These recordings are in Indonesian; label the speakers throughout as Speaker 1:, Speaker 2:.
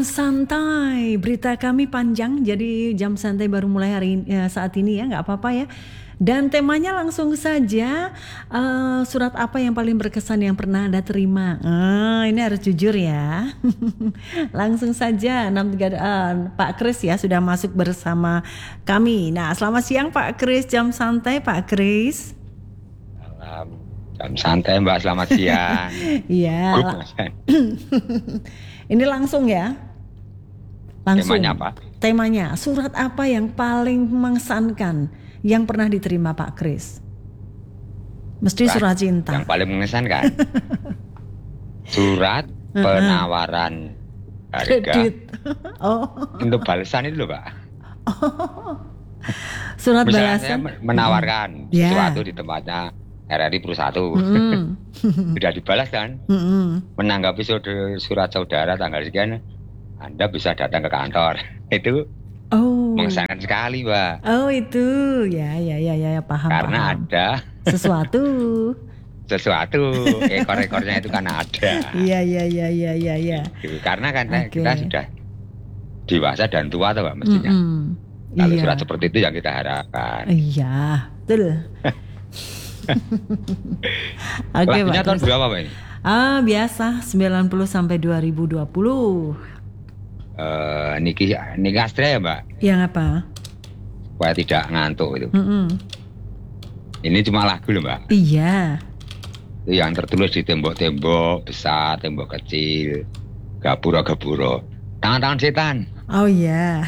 Speaker 1: Santai, berita kami panjang, jadi jam santai baru mulai saat ini ya, nggak apa-apa ya. Dan temanya langsung saja, surat apa yang paling berkesan yang pernah Anda terima? Ini harus jujur ya. Langsung saja, Pak Kris ya sudah masuk bersama kami. Nah, selamat siang Pak Kris, jam santai Pak Kris.
Speaker 2: Jam santai Mbak, selamat siang.
Speaker 1: Iya. Ini langsung ya. Langsung.
Speaker 2: Temanya apa?
Speaker 1: Temanya, surat apa yang paling mengesankan yang pernah diterima Pak Kris? Mesti surat cinta.
Speaker 2: Yang paling mengesankan. Surat penawaran harga.
Speaker 1: Kredit.
Speaker 2: Untuk balasan itu loh Pak.
Speaker 1: Surat
Speaker 2: misalnya
Speaker 1: balasan.
Speaker 2: Saya menawarkan sesuatu di tempatnya RRI Pro 1. Sudah dibalas kan? Menanggapi surat saudara tanggal sekian, Anda bisa datang ke kantor. Itu mengesankan sekali, Mbak.
Speaker 1: Oh, itu. Ya, paham.
Speaker 2: Karena
Speaker 1: paham.
Speaker 2: ada
Speaker 1: sesuatu
Speaker 2: ekor-ekornya itu kan ada.
Speaker 1: Iya.
Speaker 2: Karena kan kita sudah dewasa dan tua tuh Mbak mestinya. Kalau surat seperti itu yang kita harapkan.
Speaker 1: Iya, betul.
Speaker 2: Lagunya tahun berapa Pak ini?
Speaker 1: Biasa 90 sampai 2020.
Speaker 2: Niki Astrea ya Mbak?
Speaker 1: Yang apa?
Speaker 2: Supaya tidak ngantuk itu. Ini cuma lagu loh Mbak.
Speaker 1: Iya.
Speaker 2: Itu yang tertulis di tembok-tembok besar, tembok kecil, gapura-gapura, tangan-tangan setan.
Speaker 1: Oh iya.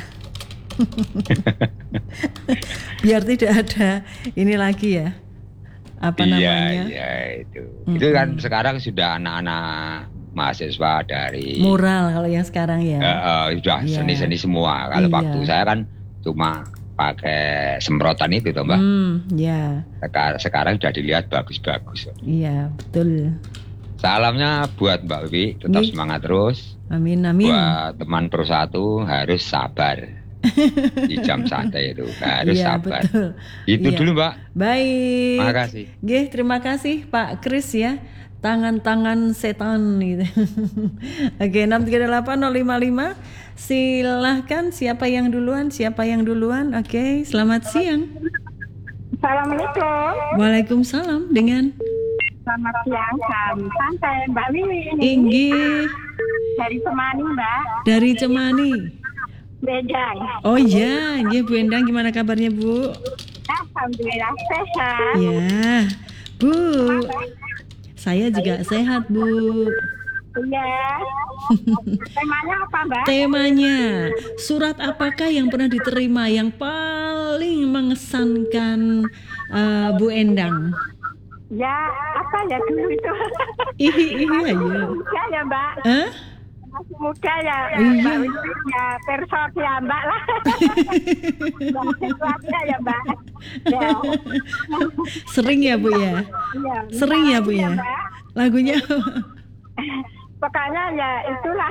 Speaker 1: Biar tidak ada ini lagi ya. Apa namanya?
Speaker 2: Iya itu. Itu kan sekarang sudah anak-anak mahasiswa dari
Speaker 1: mural kalau yang sekarang ya.
Speaker 2: Sudah seni-seni semua. Kalau waktu saya kan cuma pakai semprotan itu toh Mbak.
Speaker 1: Iya.
Speaker 2: Sekarang sudah dilihat bagus-bagus.
Speaker 1: Iya, betul.
Speaker 2: Salamnya buat Mbak Wiwi, tetap semangat terus.
Speaker 1: Amin.
Speaker 2: Buat teman Pro 1 harus sabar. Di jam santai itu harus sabar.
Speaker 1: Betul.
Speaker 2: Itu dulu Mbak.
Speaker 1: Baik.
Speaker 2: Terima kasih.
Speaker 1: Terima kasih Pak Kris ya. Tangan-tangan setan gitu. Oke, 638-055. Silahkan siapa yang duluan? Oke, selamat siang.
Speaker 3: Assalamualaikum.
Speaker 1: Waalaikumsalam. Dengan
Speaker 3: selamat siang, jam santai Mbak Wiwi ini.
Speaker 1: Inggih.
Speaker 3: Dari Cemani Mbak.
Speaker 1: Dari Cemani.
Speaker 3: Bendang.
Speaker 1: Oh iya, Bu Endang, gimana kabarnya Bu?
Speaker 3: Alhamdulillah sehat.
Speaker 1: Ya, Bu. Saya juga sehat Bu.
Speaker 3: Iya. Temanya apa Mbak?
Speaker 1: Temanya, surat apakah yang pernah diterima yang paling mengesankan Bu Endang?
Speaker 3: Ya, apa ya dulu itu?
Speaker 1: Ayo.
Speaker 3: Muda ya Mbak? Masih muda ya.
Speaker 1: Iya.
Speaker 3: Ya, persot ya Mbak lah. Sesuatu ya Mbak. Ya.
Speaker 1: Sering ya Bu ya?
Speaker 3: Iya.
Speaker 1: Sering ya Bu ya? Lagunya
Speaker 3: pokoknya ya itulah.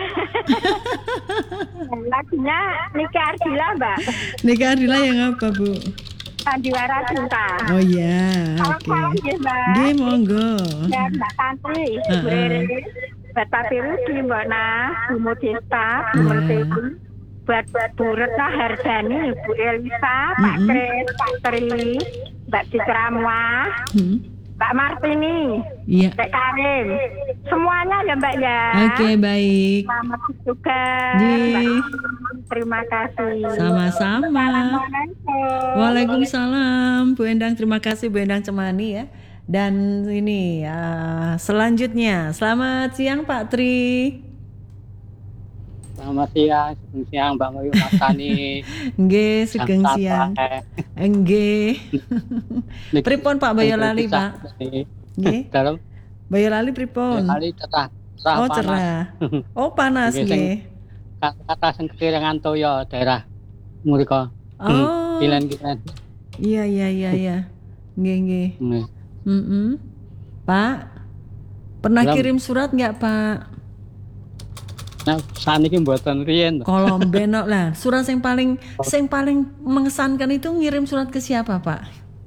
Speaker 3: Lagunya Niki Ardila Mbak.
Speaker 1: Niki Ardila yang apa Bu?
Speaker 3: Sandiwara Cinta.
Speaker 1: Oh iya, oke. Nggih, monggo.
Speaker 3: Ya Mbak Tanti, Bapak Pirudi, Mbak Nah, Bu Modesta, Bu Mertedi, buat Bu Retna Hardani, Bu Elisa, Pak Kris, Pak Tri, Mbak Cikramwa, Mbak Martini, Mbak Karim, semuanya ya Mbak ya.
Speaker 1: Oke, baik.
Speaker 3: Selamat juga. Terima kasih.
Speaker 1: Sama-sama. Waalaikumsalam Bu Endang, terima kasih Bu Endang Cemani ya. Dan ini selanjutnya, selamat siang Pak Tri.
Speaker 4: Selamat siang Mbak Mayu Matani.
Speaker 1: Nggih, sugeng siang. Nggih. Pripun Pak Bayolali Pak? Nggih. Bayolali pripun?
Speaker 4: Bayolali cerah.
Speaker 1: Oh, cerah. Oh, panas nggih.
Speaker 4: Kata sing kekirangan toya daerah mriko. Kilen-kilen.
Speaker 1: Iya. Nggih. Pak, pernah kirim surat nggak Pak?
Speaker 4: Nah, saniki mboten riyen.
Speaker 1: Kolomben lah. Surat yang paling mengesankan itu ngirim surat ke siapa, Pak?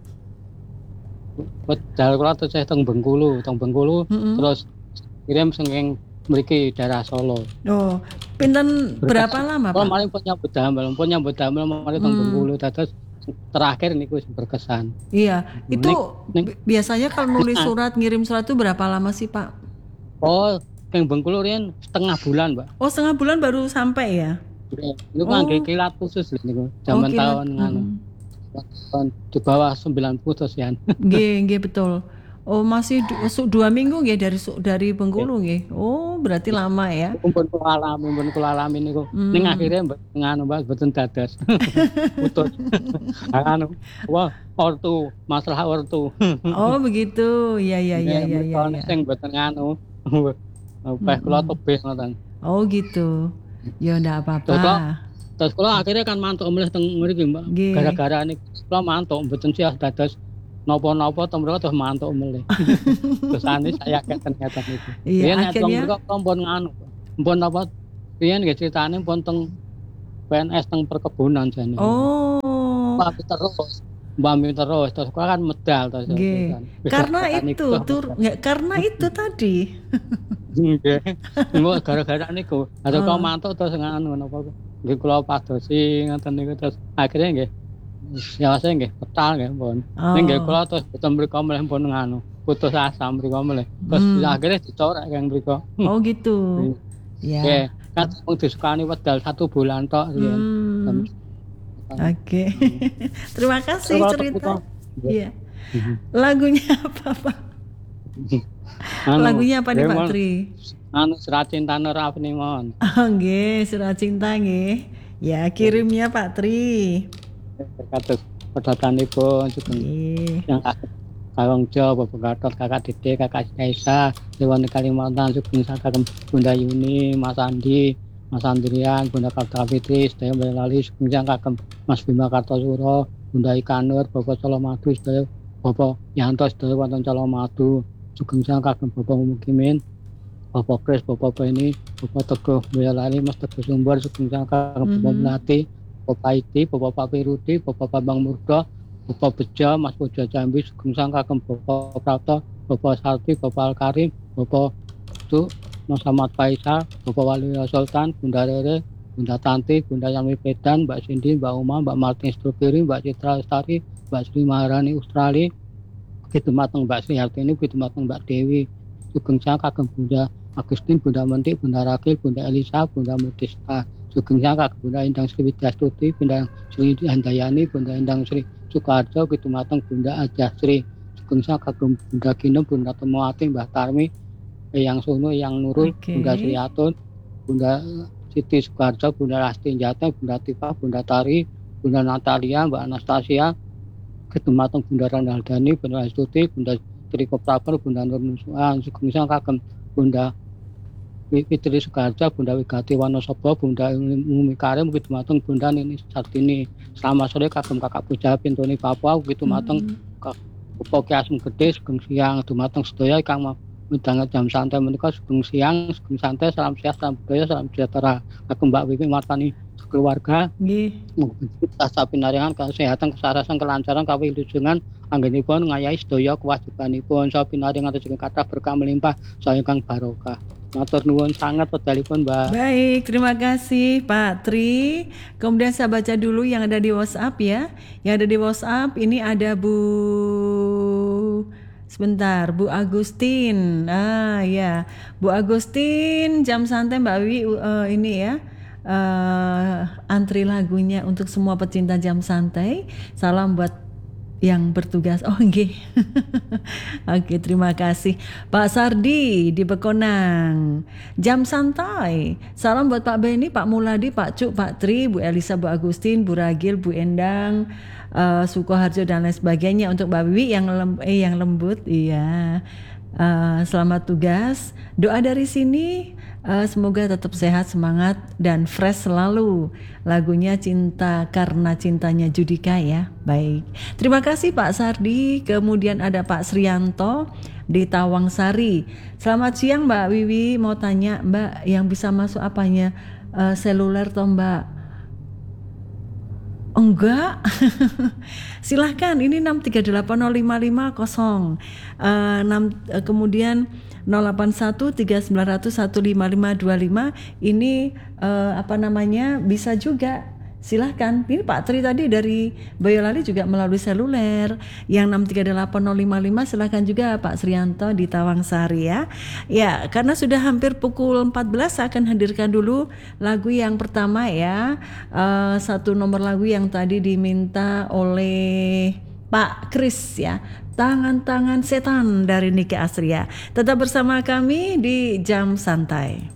Speaker 4: Padahal kula tesih teng Bengkulu, terus kirim sing mriki daerah Solo.
Speaker 1: Oh, Pinten berapa lama,
Speaker 4: Kalau
Speaker 1: Pak?
Speaker 4: maling pun nyambut damel mari teng Bengkulu dados terakhir niku sing berkesan.
Speaker 1: Iya, itu
Speaker 4: Ning-
Speaker 1: biasanya kalau nulis surat, ngirim surat itu berapa lama sih, Pak?
Speaker 4: Oh, teng Bengkulu riyen setengah bulan, Mbak.
Speaker 1: Oh, setengah bulan baru sampai ya?
Speaker 4: Itu kan kilat khusus lho niku. Zaman
Speaker 1: kilat.
Speaker 4: tahun nganu. Tahun di bawah 90 terus ya.
Speaker 1: Nggih betul. Oh, masih 2 minggu nggih dari Bengkulu nggih. Oh, berarti lama ya.
Speaker 4: Mumpun kula alami niku. Ning akhire nganu Mbak boten dados. Putus. Anu, wah, ortu, masalah ortu.
Speaker 1: Oh, begitu. Ya.
Speaker 4: Sing boten nganu. Peh kula tebih ngoten.
Speaker 1: Oh, gitu. Ya ndak apa-apa.
Speaker 4: Terus kula akhirnya kan mantuk mulih teng mriki Mbak.
Speaker 1: Nggih.
Speaker 4: Gara-gara niku kula mantuk mboten siah dados napa-napa teng mriki terus mantuk mulih. Kesane saya keten-keten niku.
Speaker 1: Iya,
Speaker 4: Yen nek teng
Speaker 1: akhirnya
Speaker 4: mriki pun nganu. Pun apa riyen nggih critane pun teng PNS teng perkebunan jane.
Speaker 1: Oh.
Speaker 4: Mbami terus terus kula kan medal terus.
Speaker 1: Nggih. Karena itu tadi.
Speaker 4: Nggih. Engko gara-gara niku, ada kok mantuk terus nganu napa nggih kula padosi ngoten niku terus akhirnya nggih siawase nggih petal nggih pun. Ning nggih kula terus boten mriko melih pun nganu, putus asa mriko melih. Terus akhirnya dicorek kang mriko.
Speaker 1: Oh gitu. Ya.
Speaker 4: Nggih, kan mung disukani wedal 1 bulan tok riyen.
Speaker 1: Oke. Terima kasih cerita. Iya. Lagunya apa, Pak? Lagunya apa nih, Pak Tri?
Speaker 4: Anu Serat Cinta Nur Afnimon.
Speaker 1: Oh, nggih, Surat Cinta nggih. Ya, kirimnya Pak Tri.
Speaker 4: Kados pedotanipun sugeng. Yang Kawang Jo, Bapak Gatot, Kakak Dede, Kakak Kaisa, Dewan Kalimantan, sugeng saking Bunda Yuni, Mas Andi, Mas Andrian, Bunda Karta Fitri, sedaya Lali, sugeng kagem Mas Bima Kartosuro, Bunda Ikanur, Bapak Colomadu, sedaya Bapak Yanto, sedaya wonten Colomadu, sugeng kagem Bapak Mukimin, Bapak Kris, Bapak Beni, Bapak Teguh Boyolali, Mas Teguh Sumber, sugeng kagem Bapak Melati, Bapak Iti, Bapak Papirudi, Bapak Bambang Murdo, Bapak Beja, Mas Puja Jambi, sugeng kagem Bapak Prapto, Bapak Sarti, Bapak Al-Karim, Bapak Tu, Mas Ahmad Faisal, Bapak Wali Sultan, Bunda Rere, Bunda Tanti, Bunda Yami Pedan, Mbak Cindy, Mbak Uma, Mbak Martin Stroberi, Mbak Citra Lestari, Mbak Sri Maharani Australia, begitu mateng Mbak Sri Hartini, begitu mateng Mbak Dewi, sugeng kagem Bunda Agustin, Bunda Mentik, Bunda Rakil, Bunda Elisa, Bunda Mudista, sugeng kagem Bunda Endang Sri Widyastuti, Bunda Sri Handayani, Bunda Endang Sri Sukarjo, begitu mateng Bunda Ajasri, sugeng kagem Bunda Kinem, Bunda Temuati, Mbah Tarmi, Yang Sunu, Yang Nurul, Bunda Sriatun, Bunda Siti Sukarjo, Bunda Lasti Jateng, Bunda Tifa, Bunda Tari, Bunda Natalia, Mbak Anastasia, Ketumateng Bunda Ronaldani, Bunda Astuti, Bunda Triko Praper, Bunda Nur Nusuan, sugeng kagem Bunda Fitri Sukarjo, Bunda Wigati Wonosobo, Bunda Umi Karim, ketumateng Bunda Nini Sartini. Selamat sore kagem Kakak Puja Pintuni Papua, ketumateng Upoki Asem Gede, sugeng siang, ketumateng sedaya kang Undangan jam santai menika sugeng siang, sugeng santai, salam sehat, salam budaya, salam sejahtera. Kagem Mbak Wiwi Martani keluarga. Nggih. Mugi tansah pinaringan kesehatan, kesarasan, kelancaran, kawilujengan anggenipun ngayahi sedaya kewajibanipun. Saha pinaringan rezeki kathah berkah melimpah, saya kang barokah. Matur nuwun sangat pedalipun, Mbak.
Speaker 1: Baik, terima kasih Pak Tri. Kemudian saya baca dulu yang ada di WhatsApp ya. Yang ada di WhatsApp ini ada Sebentar, Bu Agustin. Ya, Bu Agustin, jam santai Mbak Wiwi ini ya. Antri lagunya untuk semua pecinta jam santai. Salam buat yang bertugas. Oh nggih. Oke, terima kasih. Pak Sardi di Bekonang. Jam santai. Salam buat Pak Beni, Pak Muladi, Pak Cuk, Pak Tri, Bu Elisa, Bu Agustin, Bu Ragil, Bu Endang, Sukoharjo dan lain sebagainya. Untuk Mbak Wiwi yang lembut. Iya. Selamat tugas. Doa dari sini semoga tetap sehat, semangat dan fresh selalu. Lagunya Cinta Karena Cintanya Judika ya. Baik. Terima kasih Pak Sardi. Kemudian ada Pak Srianto di Tawangsari. Selamat siang Mbak Wiwi. Mau tanya Mbak, yang bisa masuk apanya? Seluler toh Mbak? Oh enggak? Silahkan, ini 6380550. Kemudian 0813900155525 ini bisa juga. Silahkan. Ini Pak Tri tadi dari Boyolali juga melalui seluler. Yang 6380555 silahkan juga Pak Srianto di Tawangsari ya. Ya, karena sudah hampir pukul 14 saya akan hadirkan dulu lagu yang pertama ya. Satu nomor lagu yang tadi diminta oleh Pak Kris ya. Tangan-tangan setan dari Niki Astria. Tetap bersama kami di Jam Santai.